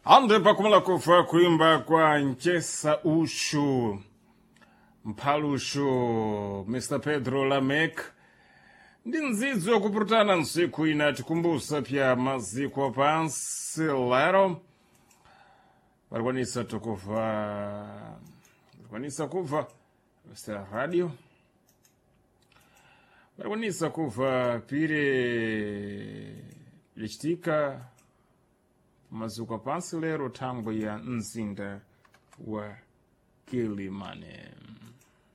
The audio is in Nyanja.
Ande pakumala kufa kuimba kwa Nchesa Ushu Mpalushu Mr. Pedro Lamek ndi nzidzo yakupurutana nsiku inatikumbusa pya maziko pansi lero varikwanisa kuva Mr. Radio varikwanisa kuva pire lichitika maziko pansi lero thangwe ya mzinda wa Kilimane.